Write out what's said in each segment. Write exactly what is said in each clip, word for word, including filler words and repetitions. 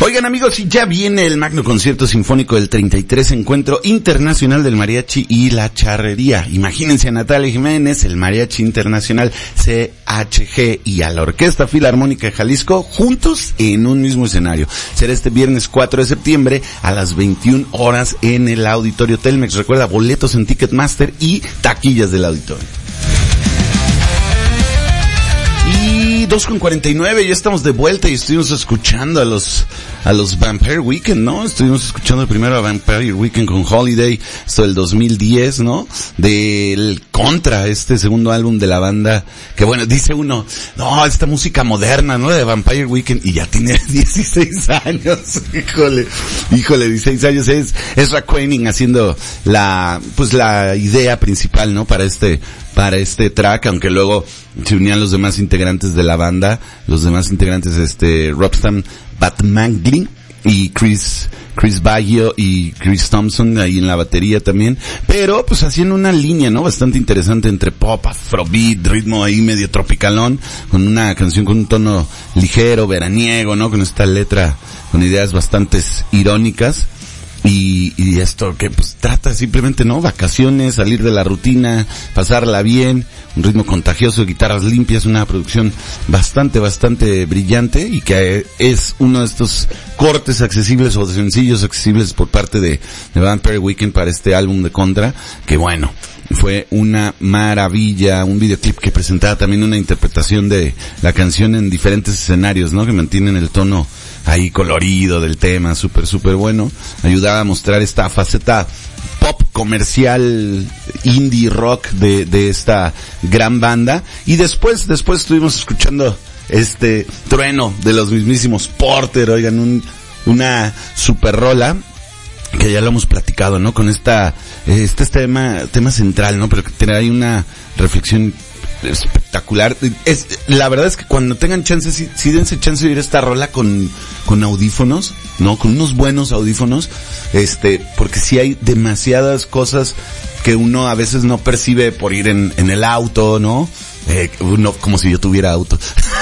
Oigan amigos, y ya viene el magno concierto sinfónico del treinta y tres Encuentro Internacional del Mariachi y la Charrería. Imagínense a Natalia Jiménez, el Mariachi Internacional C H G y a la Orquesta Filarmónica de Jalisco juntos en un mismo escenario. Será este viernes cuatro de septiembre a las veintiuna horas en el Auditorio Telmex. Recuerda, boletos en Ticketmaster y taquillas del auditorio. Y dos con cuarenta y nueve, ya estamos de vuelta y estuvimos escuchando a los a los Vampire Weekend, ¿no? Estuvimos escuchando primero a Vampire Weekend con Holiday, esto del dos mil diez, ¿no? Del Contra, este segundo álbum de la banda, que bueno, dice uno, no, esta música moderna, ¿no? De Vampire Weekend, y ya tiene dieciséis años, híjole, híjole, dieciséis años, es Ezra Koenig haciendo la, pues la idea principal, ¿no? Para este, para este track, aunque luego se unían los demás integrantes de la banda, los demás integrantes, este, Robstam Batmangling y Chris, Chris Baggio y Chris Thompson ahí en la batería también, pero pues haciendo una línea, ¿no? Bastante interesante entre pop, afrobeat, ritmo ahí medio tropicalón, con una canción con un tono ligero, veraniego, ¿no? Con esta letra, con ideas bastante irónicas. Y, y esto que pues trata simplemente, ¿no? Vacaciones, salir de la rutina, pasarla bien, un ritmo contagioso, guitarras limpias, una producción bastante, bastante brillante y que es uno de estos cortes accesibles o sencillos accesibles por parte de, de Vampire Weekend para este álbum de Contra, que bueno, fue una maravilla, un videoclip que presentaba también una interpretación de la canción en diferentes escenarios, ¿no? Que mantienen el tono ahí colorido del tema, súper, súper bueno. Ayudaba a mostrar esta faceta pop comercial, indie rock de, de esta gran banda. Y después, después estuvimos escuchando este trueno de los mismísimos Porter, oigan, un, una super rola que ya lo hemos platicado, ¿no? Con esta, este, este tema, tema central, ¿no? Pero que tiene ahí una reflexión espectacular. Es, la verdad es que cuando tengan chance, sí, sí dense chance de oír esta rola con, con audífonos, ¿no? Con unos buenos audífonos, este, porque sí hay demasiadas cosas que uno a veces no percibe por ir en, en el auto, ¿no? Eh, uno, como si yo tuviera auto.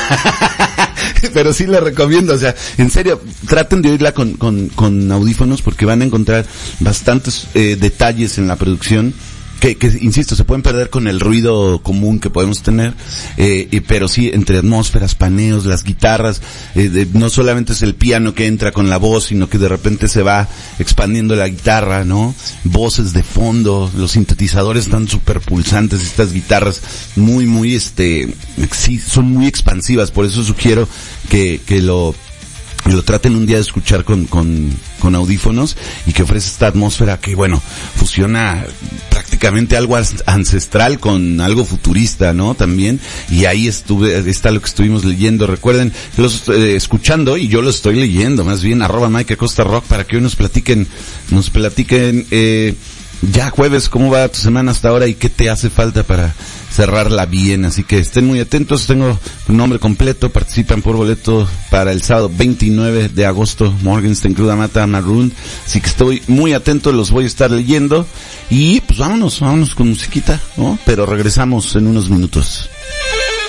Pero sí les recomiendo, o sea, en serio, traten de oírla con, con, con audífonos porque van a encontrar bastantes eh, detalles en la producción que, que, insisto, se pueden perder con el ruido común que podemos tener, eh, eh, pero sí, entre atmósferas, paneos, las guitarras, eh, de, no solamente es el piano que entra con la voz, sino que de repente se va expandiendo la guitarra, ¿no? Voces de fondo, los sintetizadores están súper pulsantes, estas guitarras muy, muy, este, sí, son muy expansivas, por eso sugiero que, que lo, lo traten un día de escuchar con, con, con audífonos y que ofrece esta atmósfera que, bueno, fusiona prácticamente algo ancestral con algo futurista, ¿no? También, y ahí estuve, está lo que estuvimos leyendo. Recuerden, los eh, escuchando, y yo lo estoy leyendo, más bien, arroba Mike Acosta Rock, para que hoy nos platiquen, nos platiquen, eh, ya jueves, cómo va tu semana hasta ahora y qué te hace falta para cerrarla bien. Así que estén muy atentos, tengo un nombre completo, participan por boleto para el sábado veintinueve de agosto, Morgenstern, Cruda Mata, Maroon. Así que estoy muy atento, los voy a estar leyendo y pues vámonos, vámonos con musiquita, ¿no? Pero regresamos en unos minutos.